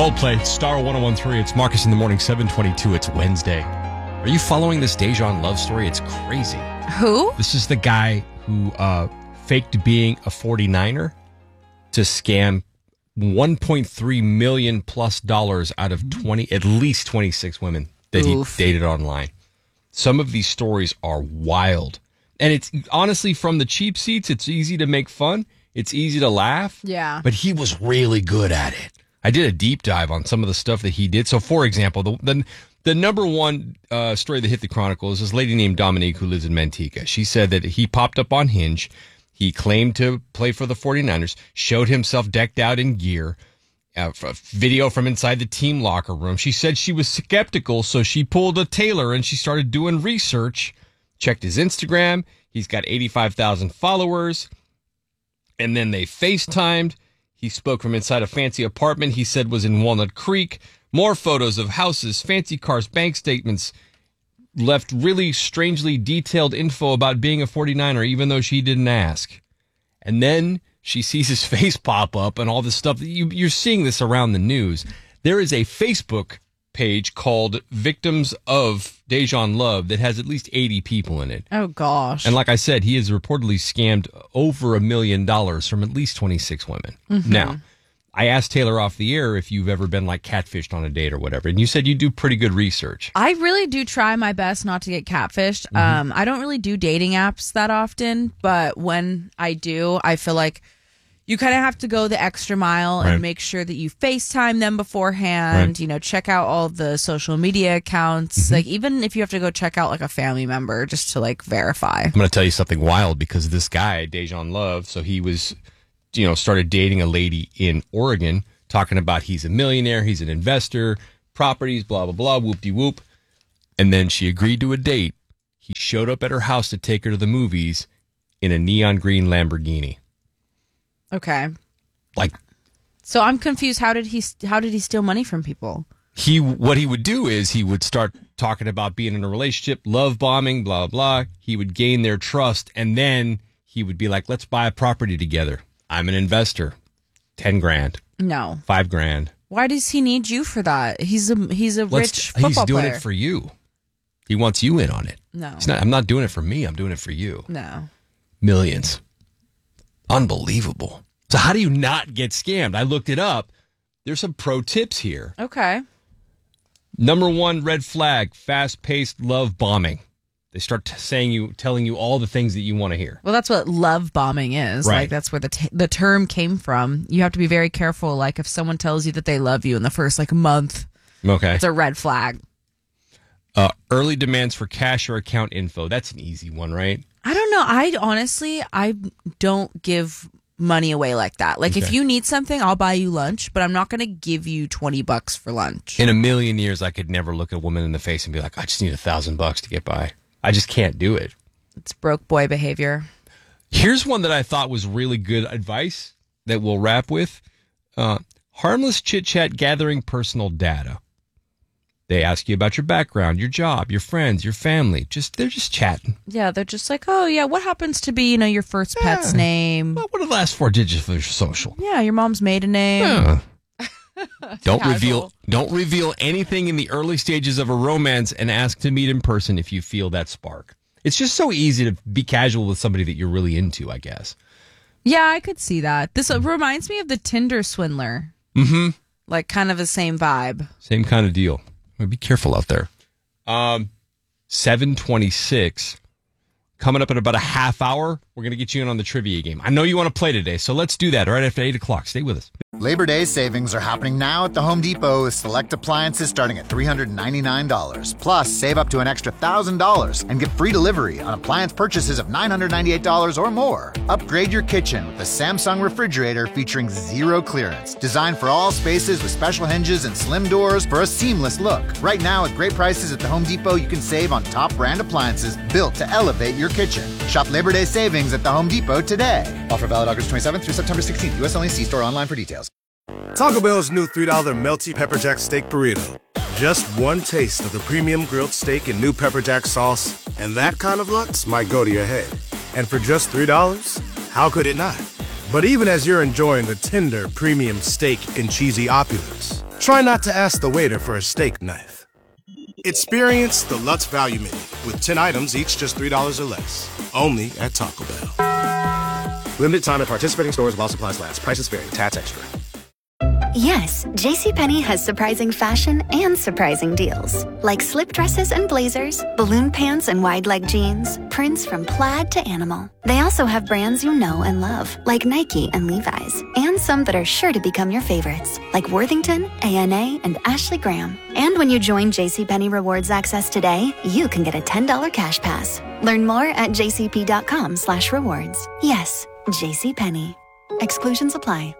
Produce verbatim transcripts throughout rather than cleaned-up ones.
Coldplay, Star one oh one three. It's Marcus in the Morning, seven twenty-two. It's Wednesday. Are you following this Dejan love story? It's crazy. Who? This is the guy who uh, faked being a forty-niner to scam one point three million plus dollars out of twenty, at least twenty-six women that Oof. he dated online. Some of these stories are wild. And it's honestly, from the cheap seats, it's easy to make fun. It's easy to laugh. Yeah. But he was really good at it. I did a deep dive on some of the stuff that he did. So, for example, the the, the number one uh, story that hit the Chronicle is this lady named Dominique who lives in Manteca. She said that he popped up on Hinge. He claimed to play for the forty-niners, showed himself decked out in gear, uh, a video from inside the team locker room. She said she was skeptical, so she pulled a Taylor and she started doing research, checked his Instagram. He's got eighty-five thousand followers. And then they FaceTimed. He spoke from inside a fancy apartment he said was in Walnut Creek. More photos of houses, fancy cars, bank statements. Left really strangely detailed info about being a forty-niner, even though she didn't ask. And then she sees his face pop up and all this stuff. You, you're seeing this around the news. There is a Facebook page called Victims of Dejan Love that has at least eighty people in it. Oh, gosh. And like I said, he has reportedly scammed over a million dollars from at least twenty-six women. Mm-hmm. Now, I asked Taylor off the air if you've ever been like catfished on a date or whatever, and you said you do pretty good research. I really do try my best not to get catfished. Mm-hmm. Um, I don't really do dating apps that often, but when I do, I feel like you kind of have to go the extra mile right. and make sure that you FaceTime them beforehand, right. you know, check out all the social media accounts. Mm-hmm. Like, even if you have to go check out like a family member just to like verify. I'm going to tell you something wild because this guy, Dejan Love, so he was, you know, started dating a lady in Oregon, talking about he's a millionaire, he's an investor, properties, blah, blah, blah, whoop-de-whoop. And then she agreed to a date. He showed up at her house to take her to the movies in a neon green Lamborghini. Okay. Like, so I'm confused. How did he? How did he steal money from people? He what he would do is he would start talking about being in a relationship, love bombing, blah blah. He would gain their trust, and then he would be like, "Let's buy a property together. I'm an investor. Ten grand. No. Five grand. Why does he need you for that? He's a he's a Let's, rich football He's doing player. it for you. He wants you in on it. No. He's not, I'm not doing it for me. I'm doing it for you. No. Millions. Unbelievable. So how do you not get scammed? I looked it up. There's some pro tips here. Okay. Number one red flag, fast-paced love bombing. They start t- saying you, telling you all the things that you want to hear. Well, that's what love bombing is. Right. Like, that's where the t- the term came from. You have to be very careful. Like, if someone tells you that they love you in the first like month, okay, it's a red flag. Uh, early demands for cash or account info. That's an easy one, right? I don't know. I honestly, I don't give money away like that. Like, okay. if you need something, I'll buy you lunch, but I'm not going to give you twenty bucks for lunch. In a million years, I could never look a woman in the face and be like, I just need a thousand bucks to get by. I just can't do it. It's broke boy behavior. Here's one that I thought was really good advice that we'll wrap with. Uh, harmless chit-chat gathering personal data. They ask you about your background, your job, your friends, your family. Just they're just chatting. Yeah, they're just like, oh, yeah, what happens to be, you know, your first yeah. pet's name? Well, what are the last four digits of your social? Yeah, your mom's maiden name. Yeah. Don't Casual. reveal don't reveal anything in the early stages of a romance and ask to meet in person if you feel that spark. It's just so easy to be casual with somebody that you're really into, I guess. Yeah, I could see that. This reminds me of the Tinder swindler. Mm-hmm. Like, kind of the same vibe. Same kind of deal. Be careful out there. Um, seven twenty-six. Coming up in about a half hour, we're going to get you in on the trivia game. I know you want to play today, so let's do that right after eight o'clock. Stay with us. Labor Day savings are happening now at the Home Depot with select appliances starting at three hundred ninety-nine dollars. Plus, save up to an extra one thousand dollars and get free delivery on appliance purchases of nine hundred ninety-eight dollars or more. Upgrade your kitchen with the Samsung refrigerator featuring zero clearance. Designed for all spaces with special hinges and slim doors for a seamless look. Right now, at great prices at the Home Depot, you can save on top brand appliances built to elevate your kitchen. Shop Labor Day savings at the Home Depot today. Offer valid August twenty-seventh through September sixteenth. U S only. See store online for details. Taco Bell's new three dollar Melty Pepper Jack Steak Burrito. Just one taste of the premium grilled steak and new pepper jack sauce, and that kind of lux might go to your head. And for just three dollars, how could it not? But even as you're enjoying the tender, premium steak and cheesy opulence, try not to ask the waiter for a steak knife. Experience the Lutz Value Menu with ten items, each just three dollars or less. Only at Taco Bell. Limited time at participating stores while supplies last. Prices vary. Tats extra. Yes, JCPenney has surprising fashion and surprising deals. Like slip dresses and blazers, balloon pants and wide leg jeans, prints from plaid to animal. They also have brands you know and love, like Nike and Levi's, and some that are sure to become your favorites, like Worthington, A N A, and Ashley Graham. And when you join JCPenney Rewards Access today, you can get a ten dollars cash pass. Learn more at jcp.com slash rewards. Yes, JCPenney. Exclusions apply.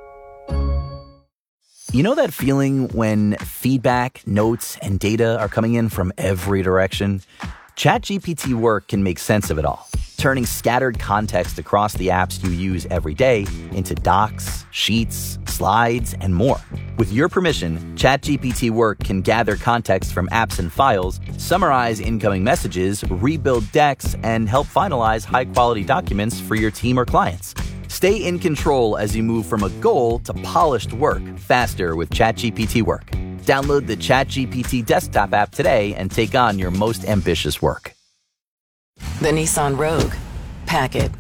You know that feeling when feedback, notes, and data are coming in from every direction? ChatGPT Work can make sense of it all, turning scattered context across the apps you use every day into docs, sheets, slides, and more. With your permission, ChatGPT Work can gather context from apps and files, summarize incoming messages, rebuild decks, and help finalize high-quality documents for your team or clients. Stay in control as you move from a goal to polished work faster with ChatGPT Work. Download the ChatGPT desktop app today and take on your most ambitious work. The Nissan Rogue. Pack it.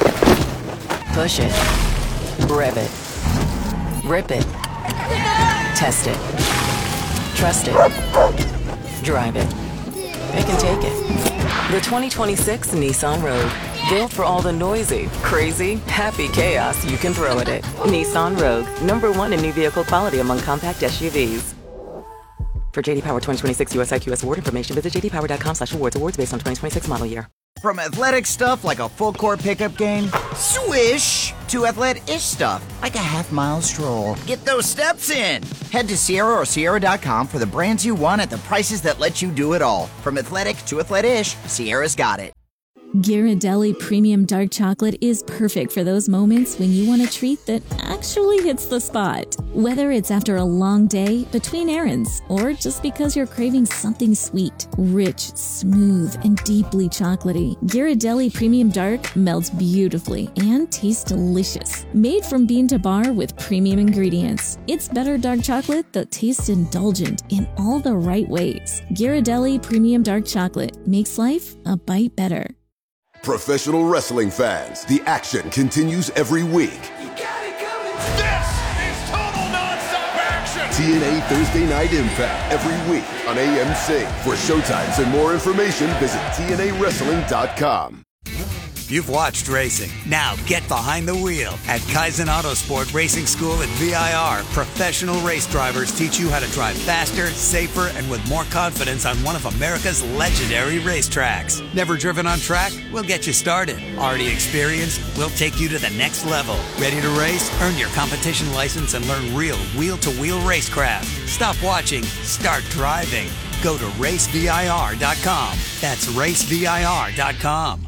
Push it. Rev it. Rip it. Test it. Trust it. Drive it. It can take it. The twenty twenty-six Nissan Rogue. Built for all the noisy, crazy, happy chaos you can throw at it. Nissan Rogue. Number one in new vehicle quality among compact S U Vs. For J D Power twenty twenty-six U S I Q S award information, visit jdpower.com slash awards. Awards based on twenty twenty-six model year. From athletic stuff like a full-court pickup game, swish, to athletic-ish stuff like a half-mile stroll. Get those steps in. Head to Sierra or Sierra dot com for the brands you want at the prices that let you do it all. From athletic to athletic-ish, Sierra's got it. Ghirardelli Premium Dark Chocolate is perfect for those moments when you want a treat that actually hits the spot. Whether it's after a long day, between errands, or just because you're craving something sweet, rich, smooth, and deeply chocolatey, Ghirardelli Premium Dark melts beautifully and tastes delicious. Made from bean to bar with premium ingredients, it's better dark chocolate that tastes indulgent in all the right ways. Ghirardelli Premium Dark Chocolate makes life a bite better. Professional wrestling fans, the action continues every week. You got it coming. This is total nonstop action. T N A Thursday Night Impact every week on A M C. For showtimes and more information, visit T N A wrestling dot com. You've watched racing. Now get behind the wheel. At Kaizen Autosport Racing School at V I R, professional race drivers teach you how to drive faster, safer, and with more confidence on one of America's legendary racetracks. Never driven on track? We'll get you started. Already experienced? We'll take you to the next level. Ready to race? Earn your competition license and learn real wheel-to-wheel racecraft. Stop watching. Start driving. Go to race V I R dot com. That's race V I R dot com.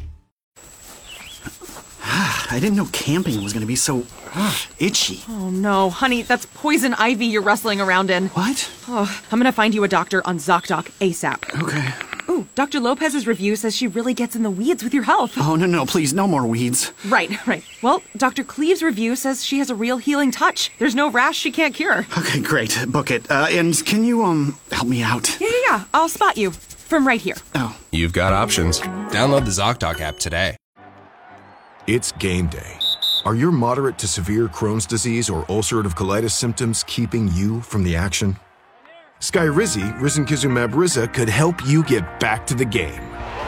I didn't know camping was going to be so uh, itchy. Oh, no. Honey, that's poison ivy you're wrestling around in. What? Oh, I'm going to find you a doctor on ZocDoc ASAP. Okay. Ooh, Doctor Lopez's review says she really gets in the weeds with your health. Oh, no, no, please, no more weeds. Right, right. Well, Doctor Cleve's review says she has a real healing touch. There's no rash she can't cure. Okay, great. Book it. Uh, and can you, um, help me out? Yeah, yeah, yeah. I'll spot you from right here. Oh. You've got options. Download the ZocDoc app today. It's game day. Are your moderate to severe Crohn's disease or ulcerative colitis symptoms keeping you from the action? Skyrizi, risankizumab Riza, could help you get back to the game.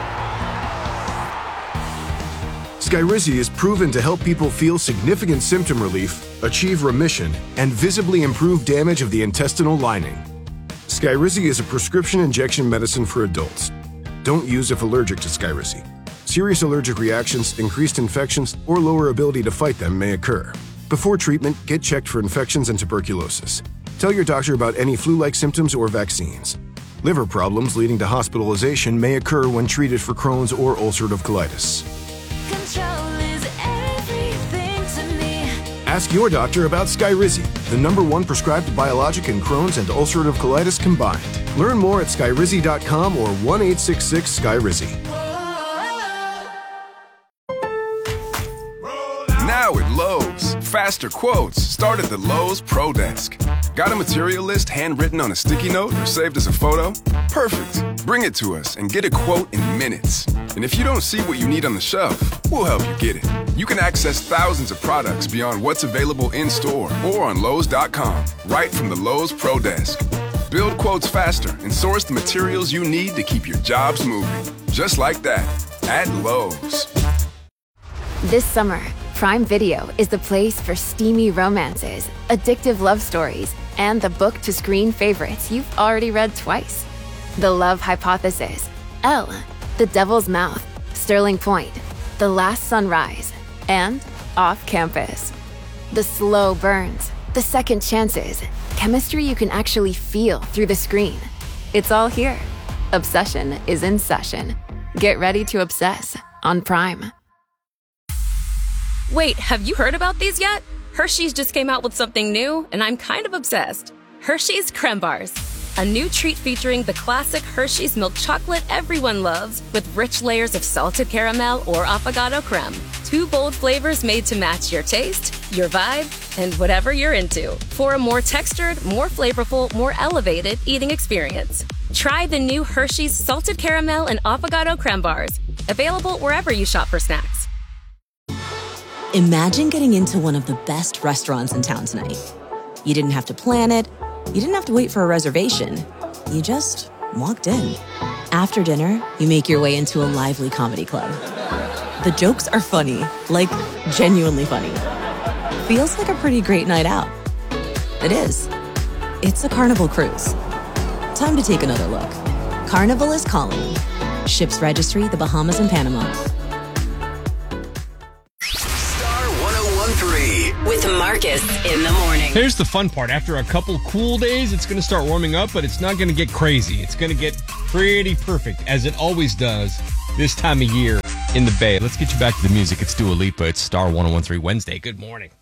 Skyrizi is proven to help people feel significant symptom relief, achieve remission, and visibly improve damage of the intestinal lining. Skyrizi is a prescription injection medicine for adults. Don't use if allergic to Skyrizi. Serious allergic reactions, increased infections, or lower ability to fight them may occur. Before treatment, get checked for infections and tuberculosis. Tell your doctor about any flu-like symptoms or vaccines. Liver problems leading to hospitalization may occur when treated for Crohn's or ulcerative colitis. Control is everything to me. Ask your doctor about Skyrizi, the number one prescribed biologic in Crohn's and ulcerative colitis combined. Learn more at skyrizi dot com or one eight six six Skyrizi. Now at Lowe's, faster quotes start at the Lowe's Pro Desk. Got a material list handwritten on a sticky note or saved as a photo? Perfect. Bring it to us and get a quote in minutes. And if you don't see what you need on the shelf, we'll help you get it. You can access thousands of products beyond what's available in-store or on Lowe's dot com, right from the Lowe's Pro Desk. Build quotes faster and source the materials you need to keep your jobs moving. Just like that, at Lowe's. This summer, Prime Video is the place for steamy romances, addictive love stories, and the book-to-screen favorites you've already read twice. The Love Hypothesis, Elle, The Devil's Mouth, Sterling Point, The Last Sunrise, and Off Campus. The slow burns, the second chances, chemistry you can actually feel through the screen. It's all here. Obsession is in session. Get ready to obsess on Prime. Wait, have you heard about these yet? Hershey's just came out with something new, and I'm kind of obsessed. Hershey's Creme Bars. A new treat featuring the classic Hershey's milk chocolate everyone loves, with rich layers of salted caramel or affogato creme. Two bold flavors made to match your taste, your vibe, and whatever you're into, for a more textured, more flavorful, more elevated eating experience. Try the new Hershey's salted caramel and affogato creme bars. Available wherever you shop for snacks. Imagine getting into one of the best restaurants in town tonight. You didn't have to plan it. You didn't have to wait for a reservation. You just walked in. After dinner, you make your way into a lively comedy club. The jokes are funny, like genuinely funny. Feels like a pretty great night out. It is. It's a Carnival cruise. Time to take another look. Carnival is calling. Ships registry, the Bahamas and Panama. With Marcus in the morning. Here's the fun part. After a couple cool days, it's going to start warming up, but it's not going to get crazy. It's going to get pretty perfect, as it always does this time of year in the Bay. Let's get you back to the music. It's Dua Lipa. It's Star one oh one three Wednesday. Good morning.